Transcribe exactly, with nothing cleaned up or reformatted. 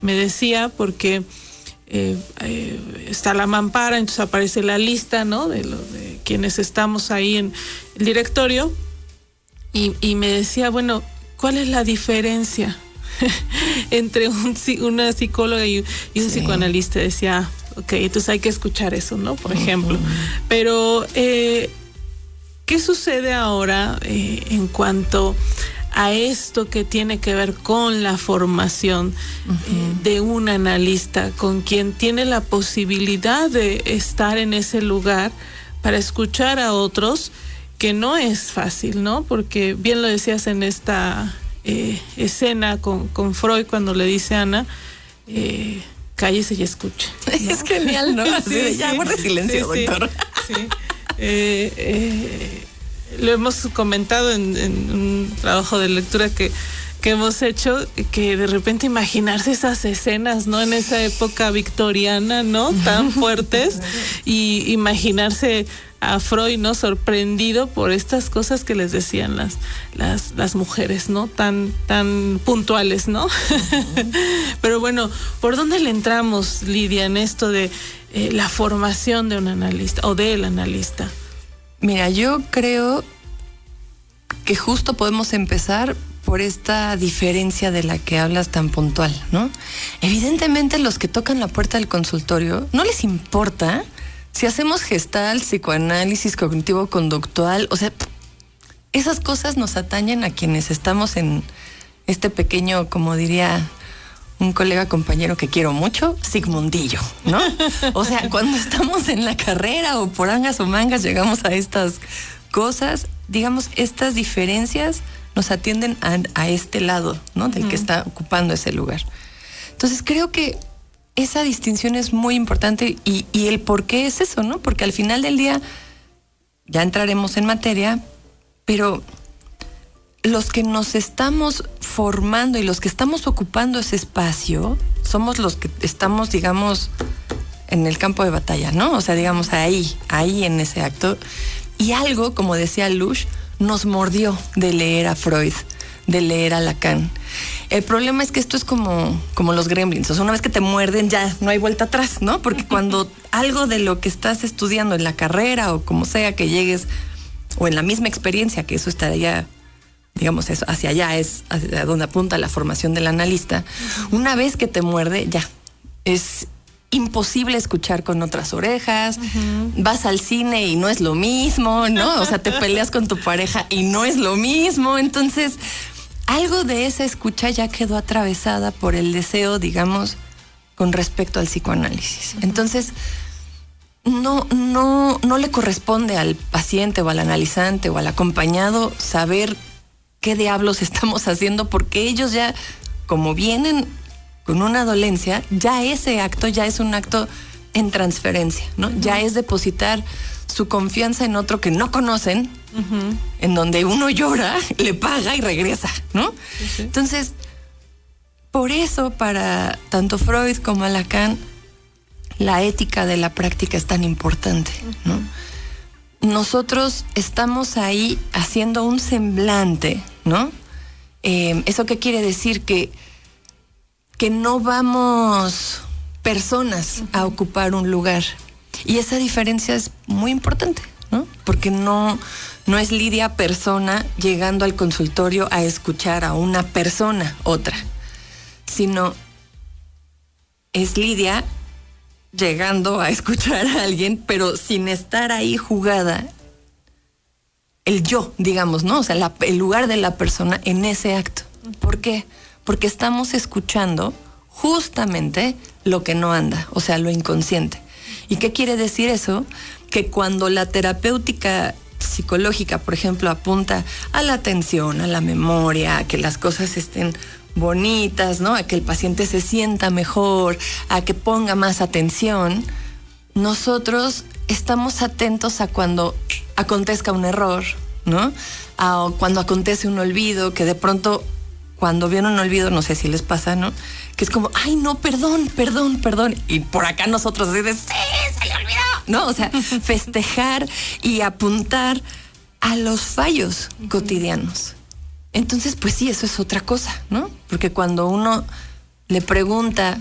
me decía, porque eh, eh, está la mampara, entonces aparece la lista, ¿no? De, lo, de quienes estamos ahí en el directorio, y, y me decía, bueno, ¿cuál es la diferencia entre un, una psicóloga y, y un sí. psicoanalista? Decía, ok, entonces hay que escuchar eso, ¿no? Por ejemplo. Uh-huh. Pero, eh, ¿qué sucede ahora eh, en cuanto a esto que tiene que ver con la formación uh-huh. eh, de un analista, con quien tiene la posibilidad de estar en ese lugar para escuchar a otros, que no es fácil, ¿no? Porque bien lo decías en esta eh, escena con, con Freud, cuando le dice a Ana, eh, cállese y escuche, ¿no? Es genial, ¿no? Así sí, de, ya, sí, guarda silencio, sí, doctor. Sí, sí. Eh, eh, lo hemos comentado en, en un trabajo de lectura que, que hemos hecho, que de repente imaginarse esas escenas, ¿no? En esa época victoriana, ¿no? Tan fuertes, y imaginarse a Freud, ¿no? Sorprendido por estas cosas que les decían las, las, las mujeres, ¿no? Tan, tan puntuales, ¿no? Uh-huh. Pero bueno, ¿por dónde le entramos, Lidia, en esto de eh, la formación de un analista o del analista? Mira, yo creo que justo podemos empezar por esta diferencia de la que hablas tan puntual, ¿no? Evidentemente, los que tocan la puerta del consultorio no les importa si hacemos gestal, psicoanálisis cognitivo-conductual. O sea, esas cosas nos atañen a quienes estamos en este pequeño, como diría un colega compañero que quiero mucho, Sigmundillo, ¿no? O sea, cuando estamos en la carrera o por angas o mangas llegamos a estas cosas, digamos, estas diferencias nos atienden a, a este lado, ¿no? Del uh-huh. que está ocupando ese lugar. Entonces, creo que esa distinción es muy importante, y, y el por qué es eso, ¿no? Porque al final del día, ya entraremos en materia, pero los que nos estamos formando y los que estamos ocupando ese espacio, somos los que estamos, digamos, en el campo de batalla, ¿no? O sea, digamos, ahí, ahí en ese acto. Y algo, como decía Lush, nos mordió de leer a Freud, de leer a Lacan. El problema es que esto es como, como los gremlins. O sea, una vez que te muerden ya no hay vuelta atrás, ¿no? Porque cuando algo de lo que estás estudiando en la carrera o como sea que llegues, o en la misma experiencia, que eso estaría, digamos, eso, hacia allá es hacia donde apunta la formación del analista, una vez que te muerde, ya, es imposible escuchar con otras orejas, uh-huh. vas al cine y no es lo mismo, ¿no? O sea, te peleas con tu pareja y no es lo mismo. Entonces, algo de esa escucha ya quedó atravesada por el deseo, digamos, con respecto al psicoanálisis. Uh-huh. Entonces, no, no, no le corresponde al paciente o al analizante o al acompañado saber qué diablos estamos haciendo, porque ellos ya, como vienen con una dolencia, ya ese acto ya es un acto en transferencia, ¿no? Uh-huh. Ya es depositar su confianza en otro que no conocen, uh-huh. en donde uno llora, le paga y regresa, ¿no? Uh-huh. Entonces, por eso para tanto Freud como Lacan, la ética de la práctica es tan importante, ¿no? Uh-huh. Nosotros estamos ahí haciendo un semblante, ¿no? Eh, ¿Eso qué quiere decir? Que que no vamos personas uh-huh. a ocupar un lugar. Y esa diferencia es muy importante, ¿no? Porque no, no es Lidia persona llegando al consultorio a escuchar a una persona, otra, sino es Lidia llegando a escuchar a alguien, pero sin estar ahí jugada el yo, digamos, ¿no? O sea, la, el lugar de la persona en ese acto. ¿Por qué? Porque estamos escuchando justamente lo que no anda, o sea, lo inconsciente. ¿Y qué quiere decir eso? Que cuando la terapéutica psicológica, por ejemplo, apunta a la atención, a la memoria, a que las cosas estén bonitas, ¿no? A que el paciente se sienta mejor, a que ponga más atención, nosotros estamos atentos a cuando acontezca un error, ¿no? A cuando acontece un olvido, que de pronto, cuando viene un olvido, no sé si les pasa, ¿no? Que es como, ay, no, perdón, perdón, perdón. Y por acá nosotros así de, sí, se le olvidó, ¿no? O sea, festejar y apuntar a los fallos uh-huh. cotidianos. Entonces, pues sí, eso es otra cosa, ¿no? Porque cuando uno le pregunta